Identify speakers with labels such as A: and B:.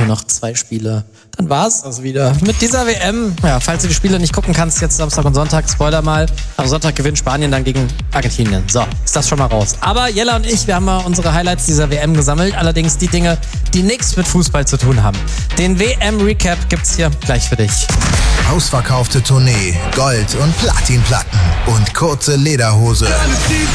A: noch 2 Spiele. Dann war's das wieder mit dieser WM. Ja, falls du die Spiele nicht gucken kannst, jetzt Samstag und Sonntag, Spoiler mal. Am Sonntag gewinnt Spanien dann gegen Argentinien. So, ist das schon mal raus. Aber Jella und ich, wir haben mal unsere Highlights dieser WM gesammelt. Allerdings die Dinge, die nichts mit Fußball zu tun haben. Den WM-Recap gibt's hier gleich für dich.
B: Ausverkaufte Tournee, Gold- und Platinplatten und kurze Lederhose.